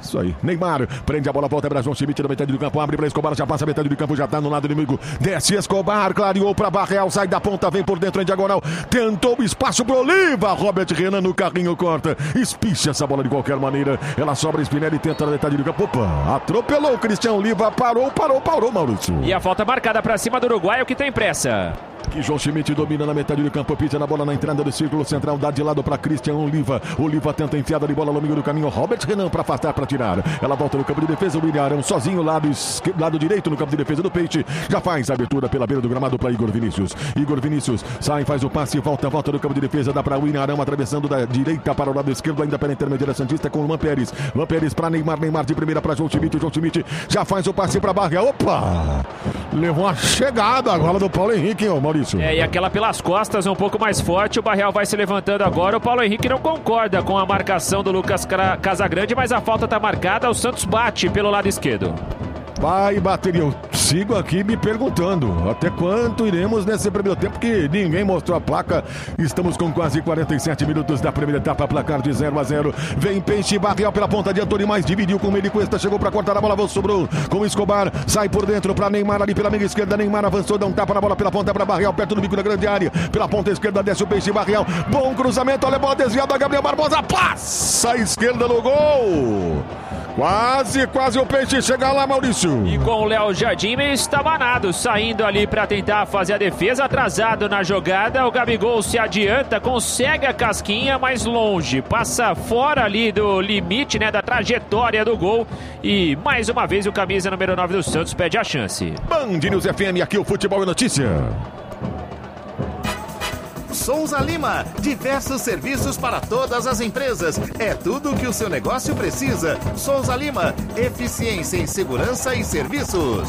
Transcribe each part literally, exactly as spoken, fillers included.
Isso aí. Neymar prende a bola, volta para João Schmidt na metade do campo, abre para Escobar, já passa a metade do campo, já tá no lado inimigo. Desce Escobar, clareou para Barreal, sai da ponta, vem por dentro em diagonal. Tentou espaço pro Oliva. Robert Renan no carrinho corta. Espicha essa bola de qualquer maneira. Ela sobra, Spinelli tenta na metade do campo. Opa, atropelou o Cristiano Oliva. Parou, parou, parou, Maurício. E a falta marcada para cima do uruguaio que tem pressa. Que João Schmidt domina na metade do campo, pisa na bola na entrada do círculo central, dá de lado para Cristian Oliva. Oliva tenta enfiada de bola no meio do caminho. Robert Renan para afastar, para tirar. Ela volta no campo de defesa. O William Arão sozinho, lado, esquerdo, lado direito no campo de defesa do Peixe. Já faz a abertura pela beira do gramado para Igor Vinícius. Igor Vinícius sai, faz o passe, volta, volta no campo de defesa. Dá para William Arão atravessando da direita para o lado esquerdo, ainda pela intermediária Santista com o Luan Pérez. Luan Pérez para Neymar. Neymar de primeira para João Schmidt. João Schmidt já faz o passe para Barreal. Opa! Levou a chegada agora do Paulo Henrique, ó, Maurício. É, e aquela pelas costas um pouco mais forte. O Barreal vai se levantando agora. O Paulo Henrique não concorda com a marcação do Lucas Casagrande, mas a falta está marcada. O Santos bate pelo lado esquerdo. Vai bater. Eu sigo aqui me perguntando até quanto iremos nesse primeiro tempo, que ninguém mostrou a placa. Estamos com quase quarenta e sete minutos da primeira etapa, placar de zero a zero. Vem Peixe, Barreal pela ponta de Antônio, mais dividiu com ele, Cuesta chegou para cortar a bola, sobrou com Escobar, sai por dentro para Neymar ali pela meia esquerda. Neymar avançou, dá um tapa na bola pela ponta para Barreal, perto do bico da grande área, pela ponta esquerda desce o Peixe, Barreal, bom cruzamento, olha a bola desviada, Gabriel Barbosa passa a esquerda no gol. Quase, quase o Peixe chega lá, Maurício. E com o Léo Jardim meio estabanado, saindo ali para tentar fazer a defesa, atrasado na jogada. O Gabigol se adianta, consegue a casquinha, mas longe. Passa fora ali do limite, né, da trajetória do gol. E mais uma vez o camisa número nove do Santos pede a chance. Band News F M, aqui o Futebol é Notícia. Souza Lima, diversos serviços para todas as empresas. É tudo o que o seu negócio precisa. Souza Lima, eficiência em segurança e serviços.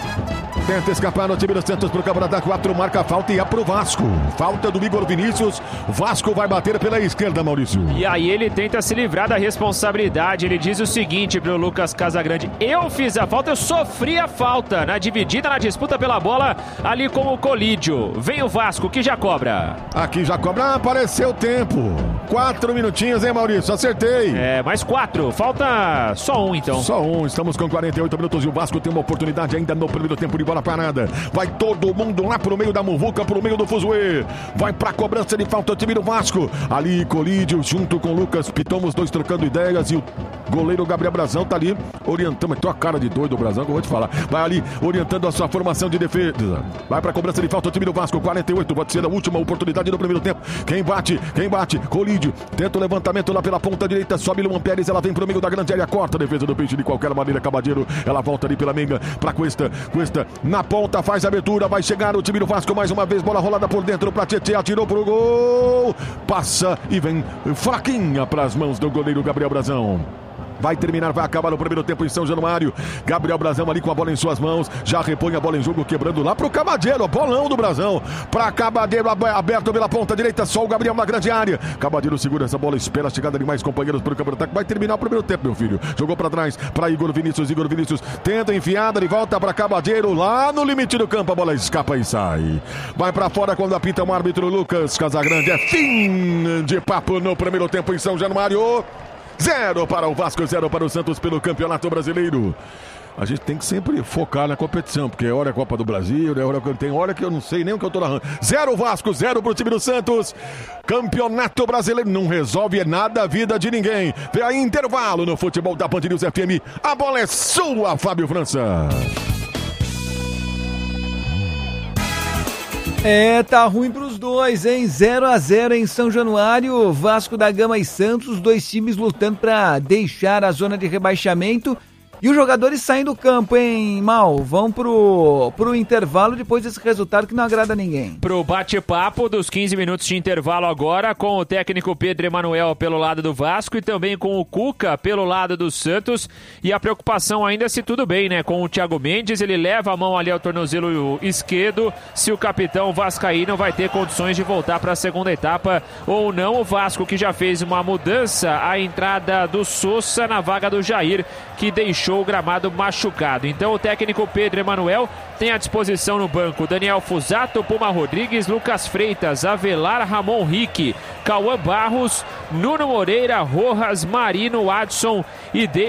Tenta escapar no time do Santos pro campo da quatro, marca a falta e é pro Vasco. Falta do Igor Vinícius, Vasco vai bater pela esquerda, Maurício. E aí ele tenta se livrar da responsabilidade, ele diz o seguinte pro Lucas Casagrande: eu fiz a falta, eu sofri a falta na dividida, na disputa pela bola ali com o Colídio. Vem o Vasco que já cobra. Aqui já cobra, apareceu o tempo. Quatro minutinhos, hein, Maurício? Acertei. É, mais quatro, falta só um então. Só um, estamos com quarenta e oito minutos e o Vasco tem uma oportunidade ainda no primeiro tempo de bola parada. Vai todo mundo lá pro meio da muvuca, pro meio do fuzuê. Vai pra cobrança de falta o time do Vasco. Ali, Colídio junto com Lucas Piton, os dois trocando ideias, e o goleiro Gabriel Brazão tá ali orientando. Mas tô a cara de doido, Brazão, que eu vou te falar. Vai ali orientando a sua formação de defesa. Vai pra cobrança de falta o time do Vasco. quarenta e oito, pode ser a última oportunidade do primeiro tempo. Quem bate? Quem bate? Colídio. Tenta o levantamento lá pela ponta direita. Sobe Luan Pérez, ela vem pro meio da grande área. Corta a defesa do Peixe de qualquer maneira. Cabadeiro, ela volta ali pela menga pra Cuesta. Cuesta na ponta, faz a abertura, vai chegar o time do Vasco mais uma vez, bola rolada por dentro pra Tietê, atirou pro gol, passa e vem fraquinha pras mãos do goleiro Gabriel Brazão. Vai terminar, vai acabar o primeiro tempo em São Januário. Gabriel Brazão ali com a bola em suas mãos. Já repõe a bola em jogo, quebrando lá pro Cabadeiro. Bolão do Brazão. Pra Cabadeiro, aberto pela ponta direita. Só o Gabriel na grande área. Cabadeiro segura essa bola, espera a chegada de mais companheiros pro campo de ataque. Vai terminar o primeiro tempo, meu filho. Jogou pra trás, pra Igor Vinícius. Igor Vinícius tenta enfiada, de volta pra Cabadeiro. Lá no limite do campo, a bola escapa e sai. Vai pra fora quando apita o árbitro Lucas Casagrande. É fim de papo no primeiro tempo em São Januário. Zero para o Vasco, zero para o Santos pelo Campeonato Brasileiro. A gente tem que sempre focar na competição, porque é hora a Copa do Brasil, é hora que tem hora que eu não sei nem o que eu tô narrando. Zero Vasco, zero pro time do Santos. Campeonato Brasileiro não resolve nada a vida de ninguém. Vem aí intervalo no futebol da Band News F M. A bola é sua, Fábio França. É, tá ruim pros dois, hein? zero a zero em São Januário, Vasco da Gama e Santos, dois times lutando pra deixar a zona de rebaixamento. E os jogadores saem do campo, hein, Mal? Vão pro, pro intervalo depois desse resultado que não agrada a ninguém. Pro bate-papo dos quinze minutos de intervalo agora, com o técnico Pedro Emanuel pelo lado do Vasco e também com o Cuca pelo lado do Santos. E a preocupação ainda se tudo bem, né? Com o Thiago Mendes, ele leva a mão ali ao tornozelo esquerdo. Se o capitão vascaíno vai ter condições de voltar para a segunda etapa ou não. O Vasco que já fez uma mudança, a entrada do Sousa na vaga do Jair, que deixou o gramado machucado. Então o técnico Pedro Emanuel tem à disposição no banco Daniel Fusato, Puma Rodrigues, Lucas Freitas, Avelar, Ramon Rique, Cauã Barros, Nuno Moreira, Rojas, Marino, Adson e De